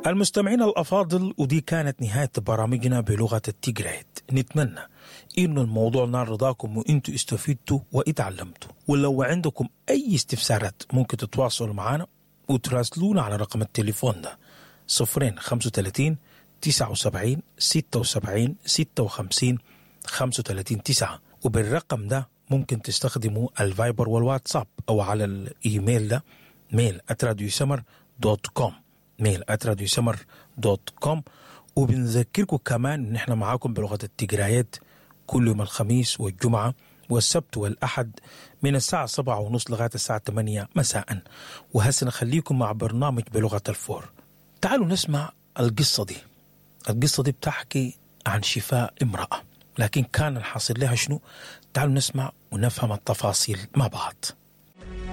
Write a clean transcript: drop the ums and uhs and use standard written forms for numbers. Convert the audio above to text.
المستمعين الأفاضل، ودي كانت نهاية برامجنا بلغة التيغرايت. نتمنى إنه الموضوع نال رضاكم وإنتوا استفدتوا واتعلمتوا. ولو عندكم أي استفسارات ممكن تتواصلوا معنا وتراسلونا على رقم التليفون ده 035 79 76 56 35 9. وبالرقم ده ممكن تستخدموا الفايبر والواتساب أو على الإيميل ده mail@radiosummer.com mail@radiosummer.com. وبنذكركم كمان إن إحنا معاكم بلغة التيغرايت كل يوم الخميس والجمعة والسبت والأحد من الساعة 7:30 لغاية الساعة 8 مساء. وهسه نخليكم مع برنامج بلغة الفور. تعالوا نسمع القصة دي بتحكي عن شفاء امرأة، لكن كان الحاصل لها شنو؟ تعالوا نسمع ونفهم التفاصيل مع بعض.